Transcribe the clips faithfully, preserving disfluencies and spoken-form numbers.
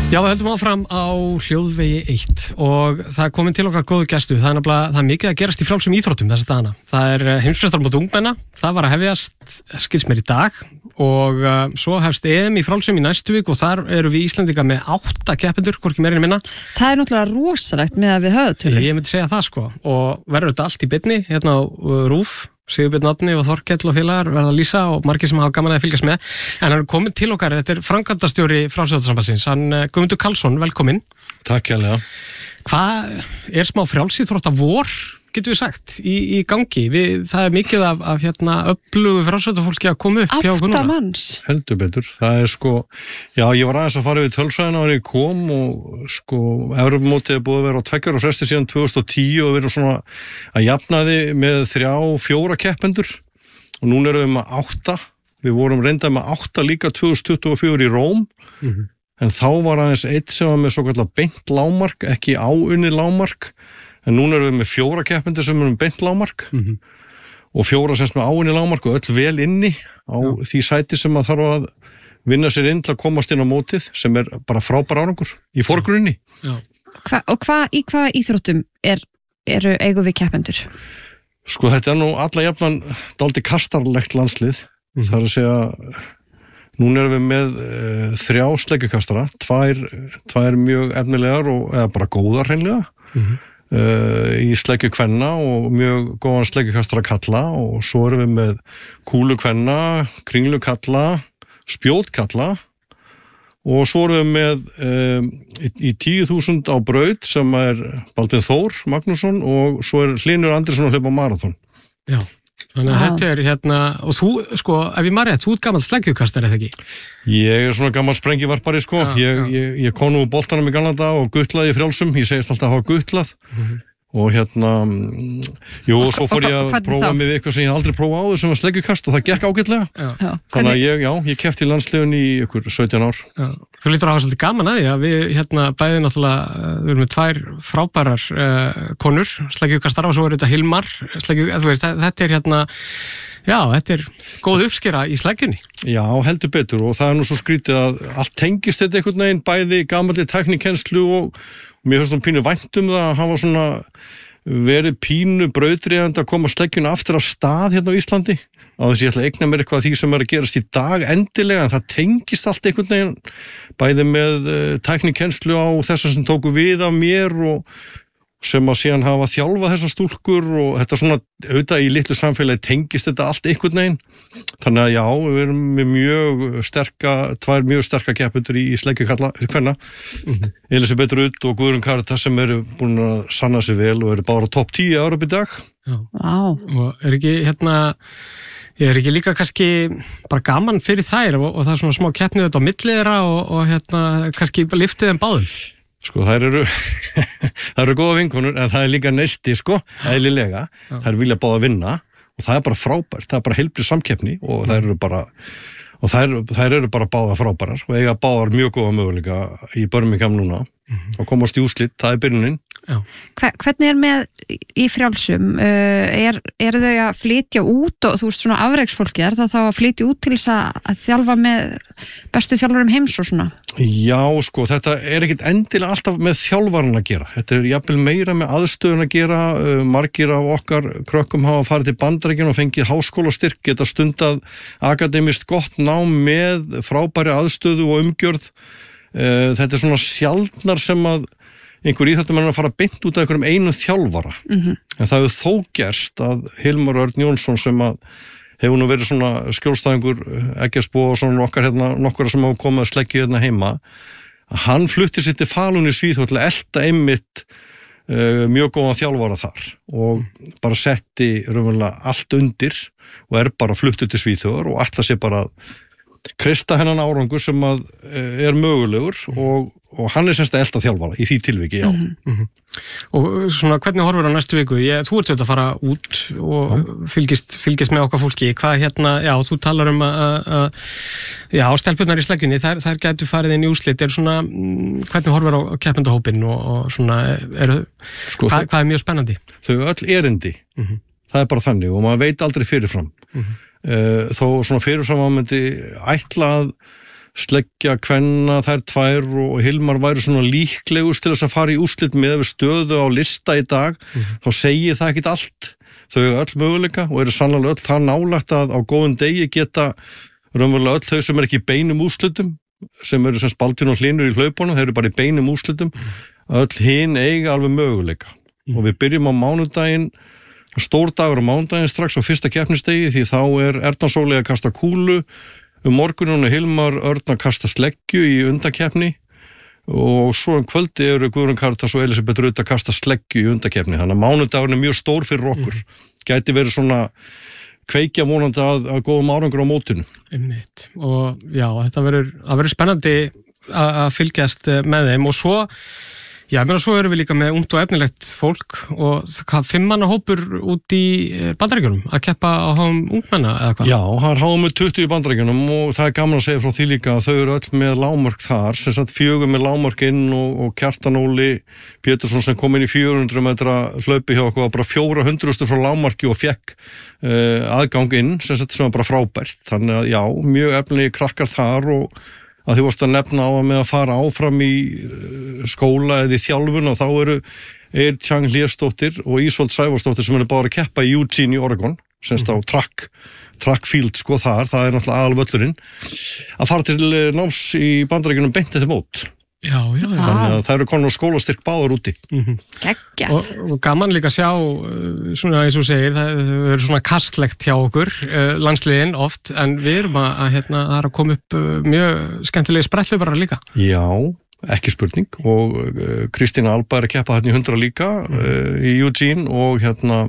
Já, við höldum áfram á Hljóðvegi eitt og það er komin til okkar góðu gestur. Það er nefnilega, það er mikið að gerast í frjálsum íþróttum þessa dagana. Það er heimsmeistaramót ungmenna, það var að hefjast, skils mér í dag og uh, svo hefst E M í frjálsum í næstu viku og þar eru við Íslendinga með átta keppendur, hvorki meira en minna. Það er náttúrulega rosalegt með að við höfðutölu. Ég myndi segja það sko og verður þetta allt í beinni hérna á uh, RÚV. Sigurbjörn Árni og Þorkell og félagar verða að lýsa og margir sem hafa gaman að fylgjast með. En hann er komin til okkar, þetta er framkvæmdastjóri Frjálsíþróttasambandsins, hann Guðmundur Karlsson, velkominn. Takk hérlega. Hvað er smá frjálsíþrótta vor, getur við sagt, í, í gangi? Við, það er mikið af, af hérna öflugu frjálsíþróttafólki að koma upp hjá okkur núna. Átta manns. Heldur betur. Það er sko, já, ég var aðeins að fara við tölfræðina og ég kom og sko, Evrópumótið er búið að vera á tveggja ára fresti síðan tvö þúsund og tíu og við erum svona að jafna þið með þrjá, fjóra keppendur og núna erum við með átta. Við vorum reyndað með átta líka tvö þúsund tuttugu og fjögur í Róm, mm-hmm. en þá var aðeins eitt sem var með svo kallar beint lágmark, ekki áunnið lágmark. En núna erum við með fjóra keppendur sem erum beint lágmark mm-hmm. og fjóra semst með áinni lágmark og öll vel inni á Já. Því sæti sem að þarf að vinna sér inn til að komast inn á mótið sem er bara frábær árangur í forgrunni. Hva, og hva, í hvaða íþróttum er, eru eigum við keppendur? Sko þetta er nú alla jafnan dálítið kastarlegt landslið. Mm-hmm. Það er að segja, núna erum við með uh, þrjá sleggjukastara, tvær, tvær mjög efnilegar og eða bara góðar hreinlega. Mm-hmm. Uh, í sleggju kvenna og mjög góðan sleggjukastara kalla og svo erum við með kúlu kvenna, kringlu kalla, spjót kalla og svo erum við með um, í, í tíu þúsund á braut sem er Baldvin Þór Magnússon og svo er Hlynur Andrisson að hlaupa maraþon. Já, þannig að þetta er hérna, og þú, sko, ef ég maður rétt, þú ert gamall sleggjukastari, eða ekki? Ég er svona gamall sprengivarpari, sko. Já, ég, já. Ég, ég kom nú úr boltanum í gamla dag og guttlaði í frjálsum. Ég segist alltaf að hafa guttlað. Mm-hmm. Og hérna, jú, og svo fór ég að prófa mig við eitthvað sem ég aldrei prófa áður sem var sleggjukast og það gekk ágætlega. Já. Þannig að ég, já, ég keppti í landsliðun í ykkur sautján ár. Já. Þú lítur að hafa svolítið gaman að því að við hérna bæði náttúrulega, við erum með tvær frábærar uh, konur, sleggjukastar og svo er þetta Hilmar, sleggju, þú veist, þetta er hérna, já, þetta er góð uppskera í sleggjunni. Já, heldur betur og það er nú svo skrítið að allt tengist þetta einhvern veginn, bæði gamalli tæknikennslu og mér finnst það pínu vænt um það að hafa svona verið pínu brautryðandi að koma sleggjuna aftur af stað hérna á Íslandi á þess að ég ætla að eigna mér eitthvað af því sem er að gerast í dag endilega en það tengist allt einhvern veginn bæði með uh, tæknikennslu á þessar sem tóku við af mér og sem að síðan hafa þjálfað þessar stúlkur og þetta svona auðvitað í litlu samfélagi tengist þetta allt einhvern veginn þannig að já, við erum með mjög sterka, tvær mjög sterka keppendur í, í sleggjukalla hvenna mm-hmm. Elisabeth Rudd og Guðrún Karita sem eru búin að sanna sig vel og eru bara á topp tíu ára í dag. Já, wow. Og er ekki hérna ég er ekki líka kannski bara gaman fyrir þær og, og það er svona smá keppnið þetta á milli þeirra og, og hérna kannski liftið þeim báðum. Sko, þær eru, þær eru góða vinkonur, en það er líka neisti, sko, eðlilega. Þær vilja báða vinna og það er bara frábært, það er bara heilbrigð samkeppni og þær eru bara, og þær, þær eru bara báða frábærar og eiga báðar mjög góða möguleika í Birmingham núna mm-hmm. og komast í úrslit, það er byrjunin. Hva, hvernig er með í frjálsum? Uh, er, er þau að flytja út og þú veist svona afreiksfólki, er það þá að flytja út til þess að, að þjálfa með bestu þjálfurum heims og svona? Já, sko, þetta er ekkit endilega alltaf með þjálfarinn að gera. Þetta er jafnvel meira með aðstöðun að gera. Uh, margir af okkar krökkum hafa farið til Bandaríkjanna og fengið háskólastyrk, geta stundað akademist gott nám með frábæri aðstöðu og umgjörð. Uh, þetta er svona sjaldnar sem að einhver íþjóttum er að fara beint út af einhverjum einum þjálfara. Mm-hmm. En það hefur þó gerst að Hilmar Örn Jónsson sem að hefur nú verið svona skjólstæðingur Eggertsbo og svona okkar hérna, nokkura sem hafa komið að sleggja hérna heima, að hann flutti sér til Falun í Svíþjóð til að elta einmitt uh, mjög góðan þjálfara þar og bara setti raunverulega allt undir og er bara fluttur til Svíþjóðar og ætla sér bara að kreista hennan árangur sem að er mögulegur og, og hann er semst að elta þjálfara í því tilviki, já. Mm-hmm. Og svona, hvernig horfur á næstu viku? Ég, þú ert auðvitað að fara út og ja. fylgist, fylgist með okkar fólki. Hvað hérna, já, þú talar um að, já, stelpurnar í sleggjunni, þær, þær gætu farið inn í úrslit. Er svona, hvernig horfur á keppendahópinn og, og svona, er, sko, hvað, hvað er mjög spennandi? Þau öll erindi, mm-hmm. það er bara þannig og maður veit aldrei fyrirfram. Mm-hmm. Uh, þó svona fyrirfram að myndi ætla að sleggja kvenna þær tvær og Hilmar væri svona líklegust til þess að fara í úrslit með við stöðu á lista í dag, mm-hmm. þá segir það ekkit allt. Þau eru öll möguleika og eru sannlega öll það nálægt að á góðum degi geta raunverulega öll þau sem er ekki í beinum úrslitum, sem eru sem Baldvin og Hlynur í hlaupunum, þeir eru bara í beinum úrslitum, mm-hmm. öll hin eiga alveg möguleika. Mm-hmm. Og við byrjum á mánudaginn, stór dagur á mánudaginn strax á fyrsta keppnisdegi því þá er Erna Sóley að kasta kúlu, um morgunum er Hilmar Örn að kasta sleggju í undankeppni og svo um kvöldi eru Guðrún Karítas og Elísabet Rut að kasta sleggju í undankeppni. Þannig að mánudagurinn er mjög stór fyrir okkur. Mm. Gæti verið svona kveikja vonandi að, að góðum árangur á mótinu. Einmitt. Og já, þetta verður, það verður spennandi að, að fylgjast með þeim og svo Já, menn og svo erum við líka með ungt og efnilegt fólk og það fimm manna hópur út í Bandaríkjunum að keppa á háum ungmenna eða hvað? Já, það er háum með tuttugu í Bandaríkjunum og það er gaman að segja frá því líka að þau eru öll með lágmörk þar, sem sagt fjögur með lágmörk inn og, og Kjartan Óli Pétursson sem kom inn í fjögur hundruð metra hlaupi hjá okkur var bara fjögur hundruð frá lágmarki og fekk uh, aðgang inn, sem sagt sem var bara frábært. Þannig að já, mjög efnilegi krakkar þar og að því varst að nefna á að með að fara áfram í skóla eða í þjálfun og þá eru Eir Chang Lésdóttir og Ísold Sævarsdóttir sem eru bara að keppa í Eugene í Oregon, semst á track, track field sko þar, það er náttúrulega aðalvöllurinn, að fara til náms í Bandaríkjunum beint eftir mót. Já, já, já. Þannig að það eru konar skólastyrk báður úti. Mm-hmm. Geggjað. Og, og gaman líka að sjá, svona eins og segir, það, það er svona kastlegt hjá okkur, uh, landsliðin oft, en við erum að, að hérna, það er að koma upp uh, mjög skemmtilegi spretthlauparar líka. Já, ekki spurning og uh, Kristína Alba er að keppa hérna í hundra líka uh, í Eugene og hérna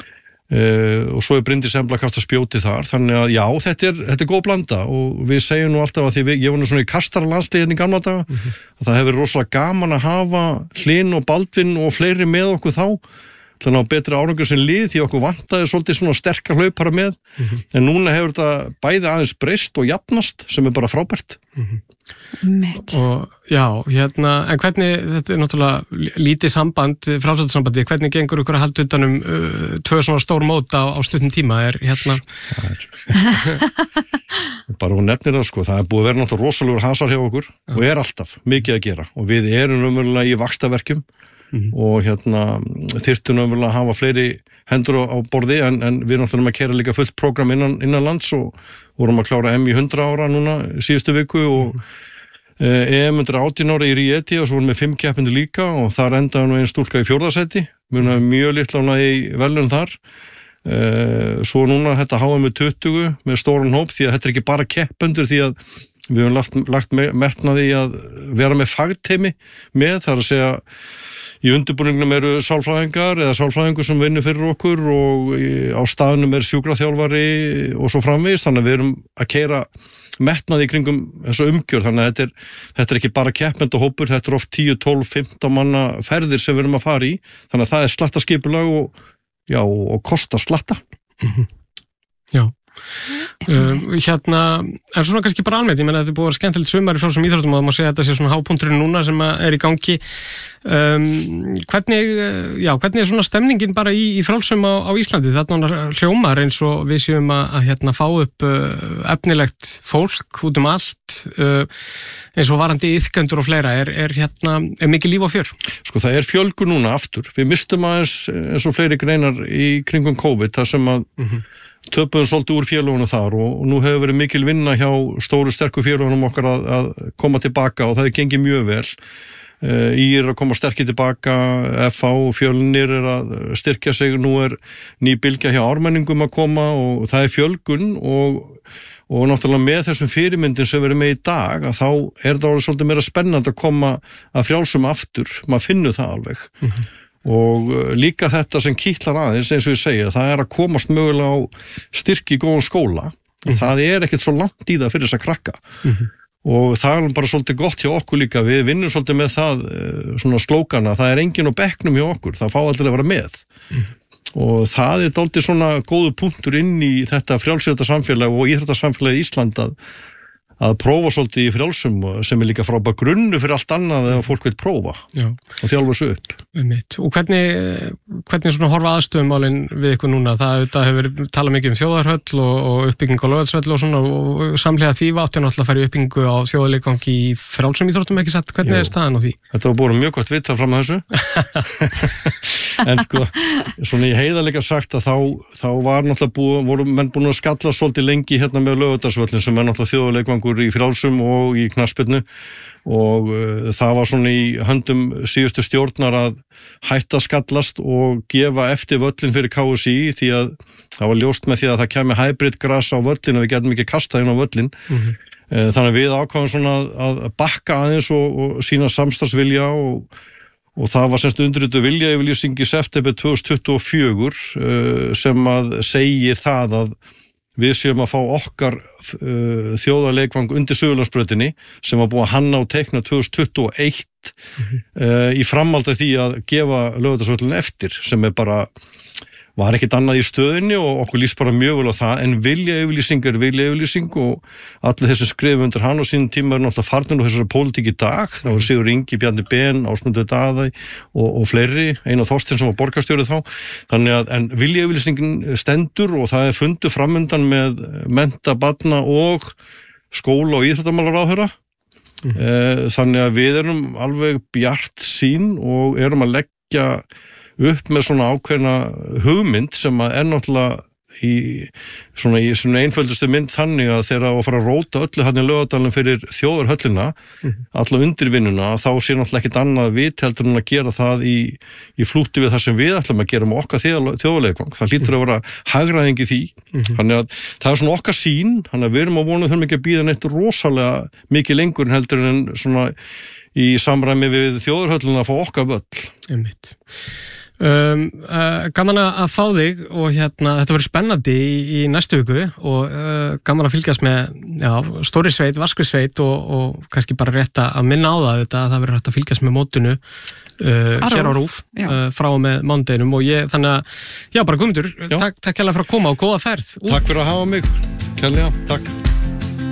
Uh, og svo er Bryndís Embla að kasta spjóti þar þannig að já, þetta er, þetta er góð blanda og við segjum nú alltaf að því við, ég var nú svona í kastara landsliðin í gamla daga mm-hmm. að það hefur rosalega gaman að hafa Hlyn og Baldvin og fleiri með okkur þá þannig að betri árangur sem lið því okkur vantaði svolítið svona sterkar hlaupara með mm-hmm. en núna hefur þetta bæði aðeins breyst og jafnast sem er bara frábært mm-hmm. og já, hérna en hvernig, þetta er náttúrulega lítið samband, frálsöldsambandi hvernig gengur ykkur að halda utanum uh, tvö svona stór mót á, á stuttum tíma er hérna er. bara hún nefnir það sko, það er búið að vera náttúrulega rosalegur hasar hjá okkur ja. Og er alltaf mikið að gera og við erum umverulega í vaxtaverkjum mm-hmm. og hérna þyrftum umverulega að hafa fleiri hendur á, á borði en, en við erum náttúrulega að kera líka fullt prógram innan, innan lands og vorum að klára M í hundra ára núna síðustu viku og mm-hmm. E M undir átján ára í Rieti og svo vorum við fimm keppindi líka og þar endaði nú einn stúlka í fjórðasæti við erum mjög litlána í velun þar e, svo núna þetta H M tuttugu með stóran hóp því að þetta er ekki bara keppendur því að við höfum lagt, lagt metnaði í að vera með fagteimi með þar að segja í undirbúningnum eru sálfræðingar eða sálfræðingur sem vinnur fyrir okkur og á staðnum er sjúkraþjálfari og svo framvegis þannig að við erum að keyra metnaði í kringum þessu umgjörð þannig að þetta er, þetta er ekki bara keppend og hópur, þetta er oft tíu, tólf, fimmtán manna ferðir sem við erum að fara í þannig að það er slattaskipulag og, já, og kostar slatta. Mm-hmm. Já. Um, hérna, en svona kannski bara almennt, ég menna að þetta er búið að vera skemmtilegt sumar í frálsum íþróttum og það má segja að þetta sé svona hápunkturinn núna sem er í gangi um, hvernig, já, hvernig er svona stemningin bara í, í frálsum á, á Íslandi þarna hljómar eins og við séum að, að hérna fá upp uh, efnilegt fólk út um allt uh, eins og varandi iðkendur og fleira er, er hérna, er mikið líf og fjör? Sko það er fjölgu núna aftur, við mistum aðeins eins og fleiri greinar í kringum COVID þar sem að mm-hmm. töpuðum svolítið úr félögunum þar og nú hefur verið mikil vinna hjá stóru sterku félögunum okkar að, að koma tilbaka og það er gengið mjög vel. Í er að koma sterkir tilbaka, F H og Fjölnir er að styrkja sig, nú er ný bylgja hjá ármenningum að koma og það er fjölgun og, og náttúrulega með þessum fyrirmyndin sem við erum með í dag að þá er það orðið svolítið meira spennandi að koma að frjálsum aftur, maður finnur það alveg. Mm-hmm. Og líka þetta sem kýtlar aðeins eins og ég segja, það er að komast mögulega á styrk í góðan skóla mm-hmm. það er ekkert svo langt í það fyrir þess að krakka mm-hmm. og það er bara svolítið gott hjá okkur líka, við vinnum svolítið með það svona slókana, það er enginn á bekknum hjá okkur, það fá aldrei að vera með mm-hmm. og það er dálítið svona góðu punktur inn í þetta frjálsýrta samfélag og íþrótta samfélagið í Ísland að að prófa svolítið í frjálsum sem er líka frábært grunnu fyrir allt annað ef fólk vil prófa Já. Og þjálfa sig upp. Einmitt. Og hvernig, hvernig svona horfa aðstöðumálin við ykkur núna? Það, það hefur talað mikið um þjóðarhöll og, og uppbygging á Laugardalsvelli og svona og samhliða því áttu náttúrulega að fara í uppbyggingu á þjóðarleikvangi í frjálsum íþróttum ekki satt. Hvernig Jú. Er staðan á því? Þetta var búin mjög gott viðtal fram að þessu. En sko, svona ég heiðarleika sagt að þá, þá var náttúrulega búin, voru menn búin að skalla svolítið lengi hérna með Laugardalsvöllin sem er náttúrulega þjóðarleikvangur í frjálsum og í knattspyrnu og uh, það var svona í höndum síðustu stjórnar að hætta að skallast og gefa eftir völlin fyrir K S I því að það var ljóst með því að það kemi hybrid gras á völlin og við getum ekki kastað inn á völlin. Mm-hmm. uh, þannig að við ákváðum svona að bakka aðeins og, og sína samstarfsvilja og, og það var semst undirrituð vilja yfirlýsing í september tvö þúsund tuttugu og fjögur uh, sem að segir það að við séum að fá okkar uh, þjóðarleikvang undir Suðurlandsbrautinni sem var búið að hanna og teikna tvö þúsund tuttugu og eitt mm-hmm. uh, í framhaldi af því að gefa Laugardalsvöllin eftir sem er bara var ekkert annað í stöðinni og okkur líst bara mjög vel á það en vilja yfirlýsing er vilja yfirlýsing og allir þessi skrifum undir hann og sínum tíma er náttúrulega farnir og þessari pólitík í dag það var Sigur Ingi, Bjarni Ben, Ásmundur Daði og, og fleiri, Einar Þorsteins sem var borgarstjórið þá, þannig að en vilja yfirlýsingin stendur og það er fundu framundan með mennta, barna og skóla og íþróttamálaráðherra mm. e, þannig að við erum alveg bjart sín og erum að leggja upp með svona ákveðna hugmynd sem að er náttúrulega í svona, í svona einföldustu mynd þannig að þegar að fara að róta öllu hann í Laugardalnum fyrir þjóðarhöllina mm. alla undirvinnuna þá sé náttúrulega ekkert annað vit heldur en að gera það í, í flúti við það sem við ætlum að gera með okkar þjóðarleikvang það hlýtur að vera hagræðing í því mm. þannig að það er svona okkar sín þannig að við erum að vona þurfum ekki að býða neitt rosalega mikið lengur heldur en svona í samræmi við þjóðarhöllina að fá okkar völl. Einmitt. Um, uh, gaman að fá þig og hérna, þetta verður spennandi í, í næstu viku og uh, gaman að fylgjast með já, stóri sveit, vaskri sveit og, og kannski bara rétt að minna á það þetta, að það verður hægt að fylgjast með mótinu uh, hér á Rúf uh, frá og með mánudeginum og ég, þannig að já, bara Guðmundur, takk, takk kærlega fyrir að koma og góða ferð. Takk fyrir að hafa mig, kærlega, takk.